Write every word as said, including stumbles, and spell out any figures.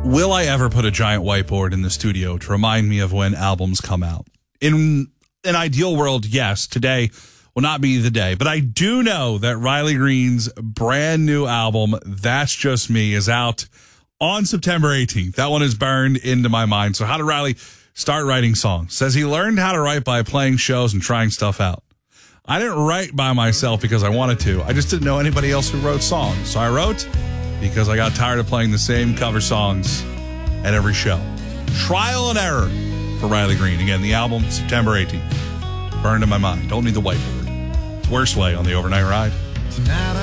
Will I ever put a giant whiteboard in the studio to remind me of when albums come out? In an ideal world, yes, today will not be the day. But I do know that Riley Green's brand new album, That's Just Me, is out on September eighteenth. That one is burned into my mind. So how did Riley start writing songs? Says he learned how to write by playing shows and trying stuff out. I didn't write by myself because I wanted to. I just didn't know anybody else who wrote songs. So I wrote because I got tired of playing the same cover songs at every show. Trial and error for Riley Green. Again, the album, September eighteenth. Burned in my mind. Don't need the whiteboard. It's Worst Way on the Overnight Ride. Tonight